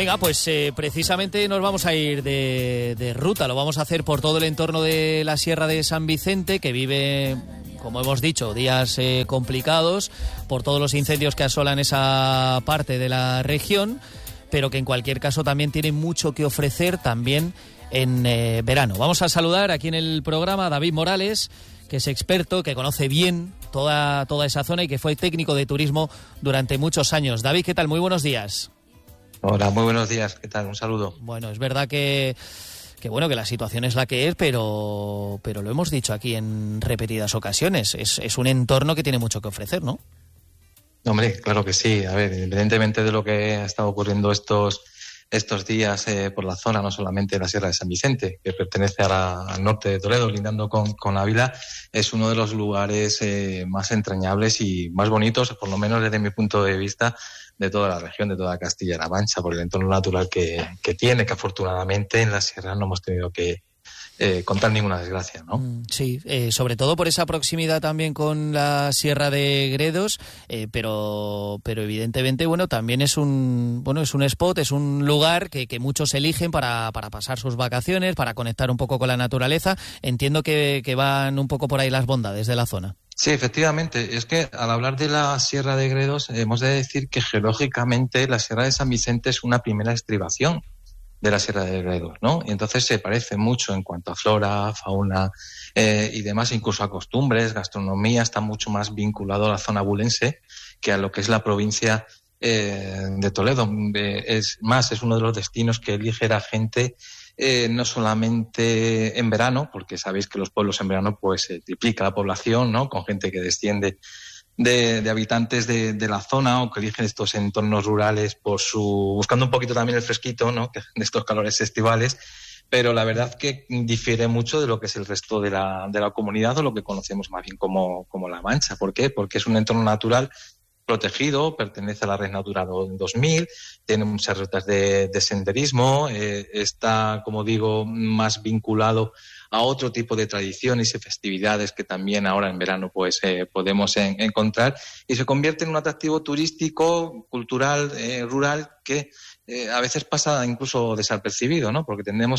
Venga, pues precisamente nos vamos a ir de ruta. Lo vamos a hacer por todo el entorno de la Sierra de San Vicente, que vive, como hemos dicho, días complicados por todos los incendios que asolan esa parte de la región, pero que en cualquier caso también tiene mucho que ofrecer también en verano. Vamos a saludar aquí en el programa a David Morales, que es experto, que conoce bien toda esa zona y que fue técnico de turismo durante muchos años. David, ¿qué tal? Muy buenos días. Hola, muy buenos días. ¿Qué tal? Un saludo. Bueno, es verdad que la situación es la que es, pero lo hemos dicho aquí en repetidas ocasiones. Es un entorno que tiene mucho que ofrecer, ¿no? Hombre, claro que sí. A ver, independientemente de lo que ha estado ocurriendo estos días por la zona, no solamente la Sierra de San Vicente, que pertenece al norte de Toledo, lindando con Ávila, es uno de los lugares más entrañables y más bonitos, por lo menos desde mi punto de vista, de toda la región, de toda Castilla-La Mancha, por el entorno natural que tiene, que afortunadamente en la sierra no hemos tenido que contar ninguna desgracia, ¿no? Sí, sobre todo por esa proximidad también con la Sierra de Gredos, pero evidentemente, bueno, también es un spot, es un lugar que muchos eligen para pasar sus vacaciones, para conectar un poco con la naturaleza. Entiendo que van un poco por ahí las bondades de la zona. Sí, efectivamente. Es que al hablar de la Sierra de Gredos hemos de decir que geológicamente la Sierra de San Vicente es una primera estribación de la Sierra de Gredos, ¿no? Y entonces se parece mucho en cuanto a flora, fauna y demás, incluso a costumbres, gastronomía, está mucho más vinculado a la zona abulense que a lo que es la provincia de Toledo. Es uno de los destinos que elige la gente no solamente en verano, porque sabéis que los pueblos en verano pues se triplica la población, ¿no? Con gente que desciende de habitantes de la zona o que eligen estos entornos rurales buscando un poquito también el fresquito, ¿no? De estos calores estivales, pero la verdad que difiere mucho de lo que es el resto de la comunidad o lo que conocemos más bien como La Mancha. ¿Por qué? Porque es un entorno natural protegido, pertenece a la Red Natura 2000, tiene muchas rutas de senderismo, está, como digo, más vinculado a otro tipo de tradiciones y festividades que también ahora en verano pues podemos encontrar, y se convierte en un atractivo turístico, cultural, rural, que a veces pasa incluso desapercibido, ¿no? Porque tendemos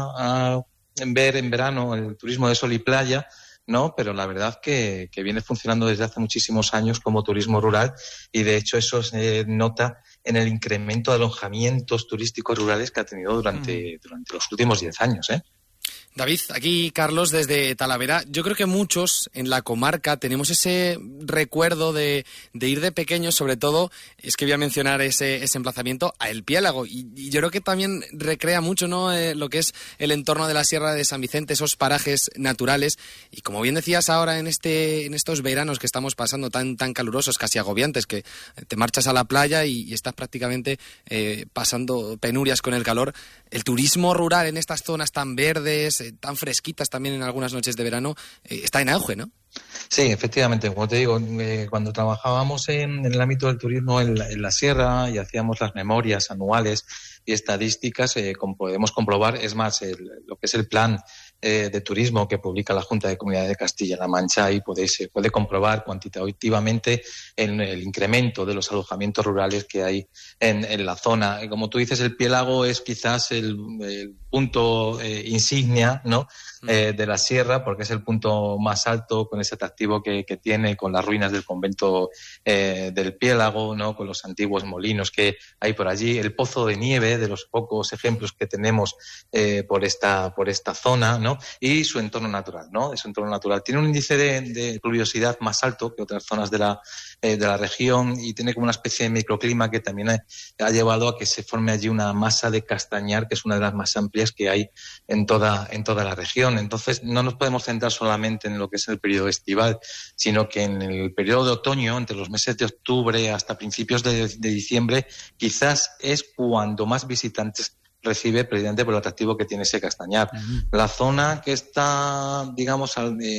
a ver en verano el turismo de sol y playa, ¿no? Pero la verdad que viene funcionando desde hace muchísimos años como turismo rural, y de hecho eso se nota en el incremento de alojamientos turísticos rurales que ha tenido durante los últimos 10 años, ¿eh? David, aquí Carlos desde Talavera. Yo creo que muchos en la comarca tenemos ese recuerdo de ir de pequeños, sobre todo, es que voy a mencionar ese emplazamiento a El Piélago, y yo creo que también recrea mucho, ¿no? Lo que es el entorno de la Sierra de San Vicente, esos parajes naturales, y como bien decías ahora en estos veranos que estamos pasando tan calurosos, casi agobiantes, que te marchas a la playa y estás prácticamente pasando penurias con el calor. El turismo rural en estas zonas tan verdes, tan fresquitas también en algunas noches de verano, está en auge, ¿no? Sí, efectivamente, como te digo, cuando trabajábamos en el ámbito del turismo en la sierra y hacíamos las memorias anuales y estadísticas, como podemos comprobar, es más, lo que es el plan de turismo que publica la Junta de Comunidades de Castilla-La Mancha, y se puede comprobar cuantitativamente el incremento de los alojamientos rurales que hay en la zona. Como tú dices, El Piélago es quizás el punto insignia, ¿no? De la sierra, porque es el punto más alto, con ese atractivo que tiene, con las ruinas del convento del Piélago, ¿no? Con los antiguos molinos que hay por allí, el pozo de nieve, de los pocos ejemplos que tenemos por esta zona, ¿no? Y su entorno natural, ¿no? Su entorno natural tiene un índice de pluviosidad más alto que otras zonas de la región, y tiene como una especie de microclima que también ha llevado a que se forme allí una masa de castañar, que es una de las más amplias que hay en toda la región. Entonces no nos podemos centrar solamente en lo que es el periodo estival, sino que en el periodo de otoño, entre los meses de octubre hasta principios de diciembre, quizás es cuando más visitantes recibe precisamente por el atractivo que tiene ese Castañar. La zona que está, digamos,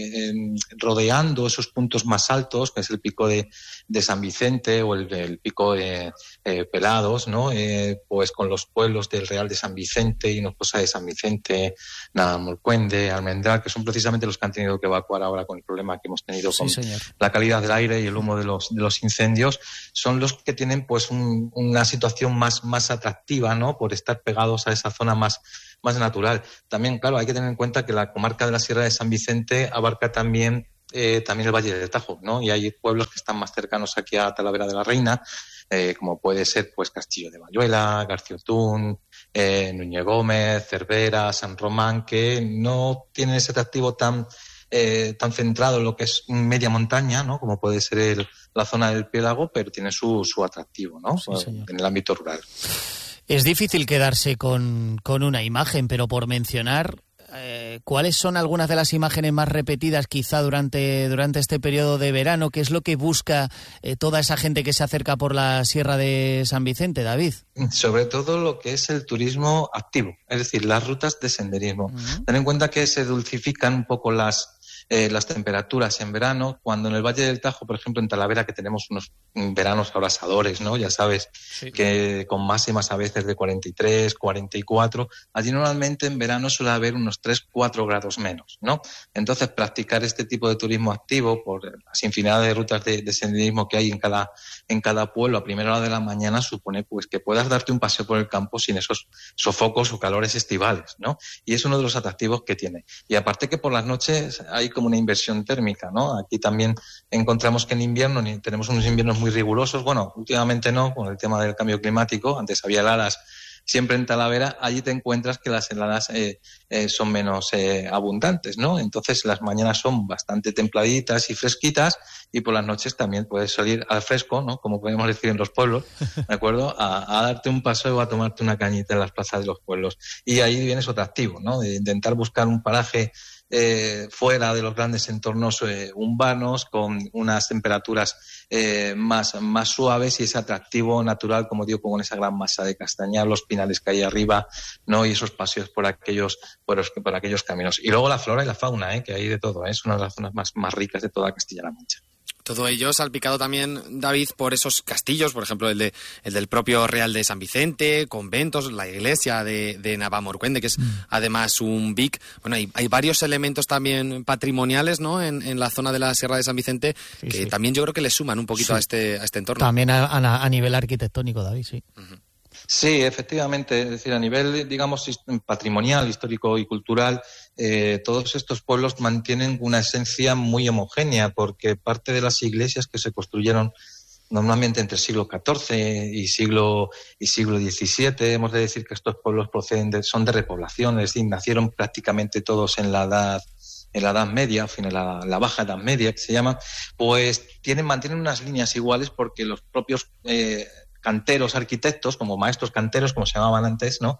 rodeando esos puntos más altos, que es el pico de San Vicente o el pico de Pelados, ¿no? Pues con los pueblos del Real de San Vicente, Hinojosa de San Vicente, Navalmoruende, Almendral, que son precisamente los que han tenido que evacuar ahora con el problema que hemos tenido con la calidad del aire y el humo de los incendios, son los que tienen pues una situación más atractiva, ¿no? Por estar pegados a esa zona más natural. También, claro, hay que tener en cuenta que la comarca de la Sierra de San Vicente abarca también el Valle del Tajo, ¿no? Y hay pueblos que están más cercanos aquí a Talavera de la Reina, como puede ser pues Castillo de Bayuela, García-Otún, Núñez Gómez, Cervera, San Román, que no tienen ese atractivo tan centrado en lo que es media montaña, ¿no? Como puede ser la zona del Piélago, pero tiene su atractivo, ¿no? Sí, en el ámbito rural. Es difícil quedarse con una imagen, pero por mencionar, ¿cuáles son algunas de las imágenes más repetidas quizá durante este periodo de verano? ¿Qué es lo que busca toda esa gente que se acerca por la Sierra de San Vicente, David? Sobre todo lo que es el turismo activo, es decir, las rutas de senderismo. Ten en cuenta que se dulcifican un poco las temperaturas en verano, cuando en el Valle del Tajo, por ejemplo en Talavera, que tenemos unos veranos abrasadores, ¿no? Ya sabes, que con máximas a veces de 43, 44, allí normalmente en verano suele haber unos 3-4 grados menos, ¿no? Entonces practicar este tipo de turismo activo por las infinidad de rutas de senderismo que hay en cada pueblo a primera hora de la mañana supone pues que puedas darte un paseo por el campo sin esos sofocos o calores estivales, ¿no? Y es uno de los atractivos que tiene. Y aparte que por las noches hay como una inversión térmica, ¿no? Aquí también encontramos que en invierno tenemos unos inviernos muy rigurosos. Bueno, últimamente no, con el tema del cambio climático. Antes había heladas siempre en Talavera. Allí te encuentras que las heladas son menos abundantes, ¿no? Entonces las mañanas son bastante templaditas y fresquitas y por las noches también puedes salir al fresco, ¿no? Como podemos decir en los pueblos, ¿de acuerdo? A darte un paseo o a tomarte una cañita en las plazas de los pueblos. Y ahí viene su atractivo, ¿no? De intentar buscar un paraje fuera de los grandes entornos urbanos, con unas temperaturas más suaves y ese atractivo natural, como digo, con esa gran masa de castañar, los pinales que hay arriba, ¿no? Y esos paseos por aquellos caminos. Y luego la flora y la fauna, que hay de todo, es una de las zonas más ricas de toda Castilla-La Mancha. Todo ello salpicado también, David, por esos castillos, por ejemplo, el del propio Real de San Vicente, conventos, la iglesia de Navalmoruende, que es además un BIC. Bueno, hay varios elementos también patrimoniales, ¿no? En la zona de la Sierra de San Vicente, que también yo creo que le suman un poquito a este entorno. También a nivel arquitectónico, David, sí. Sí, efectivamente, es decir, a nivel, digamos, patrimonial, histórico y cultural, todos estos pueblos mantienen una esencia muy homogénea, porque parte de las iglesias que se construyeron normalmente entre el siglo XIV y siglo XVII, hemos de decir que estos pueblos son de repoblación, es decir, nacieron prácticamente todos en la Edad Media, en fin, en la Baja Edad Media, que se llama, pues mantienen unas líneas iguales porque los propios canteros, arquitectos, como maestros canteros, como se llamaban antes, ¿no?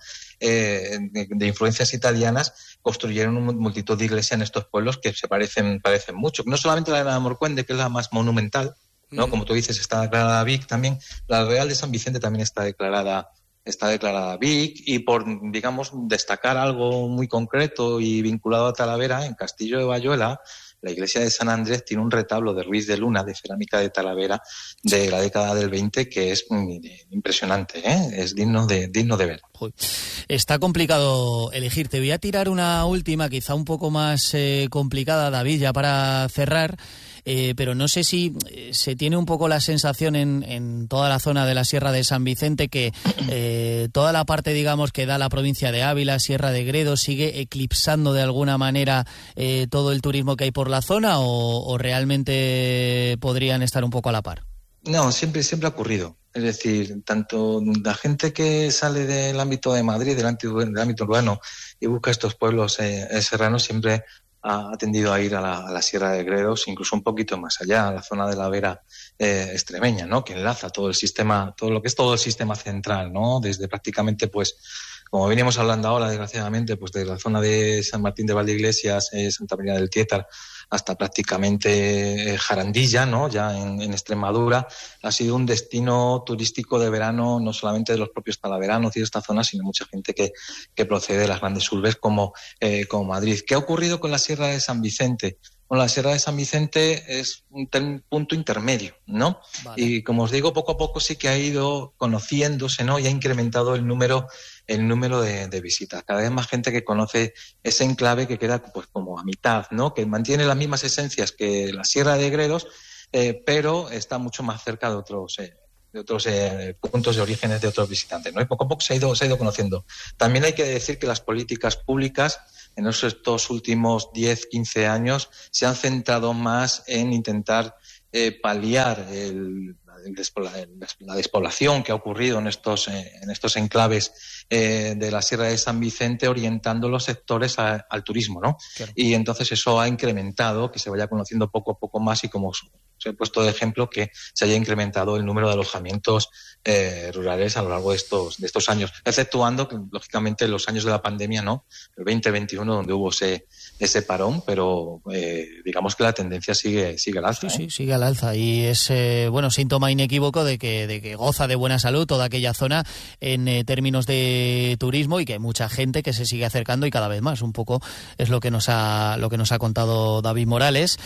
De influencias italianas, construyeron una multitud de iglesias en estos pueblos que se parecen mucho. No solamente la de Navalmoruende, que es la más monumental, ¿no? Como tú dices, está declarada BIC también. La Real de San Vicente también está declarada BIC, y por, digamos, destacar algo muy concreto y vinculado a Talavera, en Castillo de Bayuela, la iglesia de San Andrés tiene un retablo de Ruiz de Luna, de cerámica de Talavera, de la década del 20, que es impresionante, es digno de ver. Está complicado elegir. Te voy a tirar una última, quizá un poco más complicada, David, ya para cerrar. Pero no sé si se tiene un poco la sensación en toda la zona de la Sierra de San Vicente que toda la parte, digamos, que da la provincia de Ávila, Sierra de Gredos, sigue eclipsando de alguna manera todo el turismo que hay por la zona, o realmente podrían estar un poco a la par. No, siempre ha ocurrido. Es decir, tanto la gente que sale del ámbito de Madrid, del ámbito urbano, y busca estos pueblos serranos, siempre ha tendido a ir a la Sierra de Gredos, incluso un poquito más allá, a la zona de la Vera extremeña, ¿no? Que enlaza todo el sistema central, ¿no? Desde prácticamente, pues, como venimos hablando ahora, desgraciadamente, pues de la zona de San Martín de Valdeiglesias, Santa María del Tietar, hasta prácticamente Jarandilla, ¿no? Ya en Extremadura, ha sido un destino turístico de verano, no solamente de los propios talaveranos y de esta zona, sino mucha gente que procede de las grandes urbes como Madrid. ¿Qué ha ocurrido con la Sierra de San Vicente? Bueno, la Sierra de San Vicente es un punto intermedio, ¿no? Vale. Y como os digo, poco a poco sí que ha ido conociéndose, ¿no? Y ha incrementado el número de visitas. Cada vez más gente que conoce ese enclave que queda pues como a mitad, ¿no? Que mantiene las mismas esencias que la Sierra de Gredos, pero está mucho más cerca de otros puntos de orígenes de otros visitantes, ¿no? Y poco a poco se ha ido conociendo. También hay que decir que las políticas públicas en estos últimos 10, 15 años se han centrado más en intentar paliar la despoblación que ha ocurrido en estos enclaves de la Sierra de San Vicente, orientando los sectores al turismo, ¿no? Claro. Y entonces eso ha incrementado que se vaya conociendo poco a poco más y como os he puesto de ejemplo que se haya incrementado el número de alojamientos rurales a lo largo de estos años, exceptuando que lógicamente los años de la pandemia, ¿no? El 2021 donde hubo ese parón, pero digamos que la tendencia sigue al alza. Sí, sigue al alza y es síntoma inequívoco de que goza de buena salud toda aquella zona en términos de turismo y que hay mucha gente que se sigue acercando y cada vez más. Un poco es lo que nos ha contado David Morales.